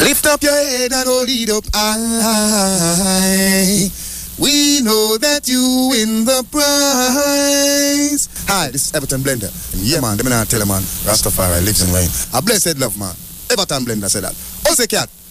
Lift up your head and hold it up high. We know that you win the prize. Hi, this is Everton Blender. Yeah, man, let me not tell you, man. Rastafari lives in Wayne. A blessed love, man. Everton Blender said that. How's the cat?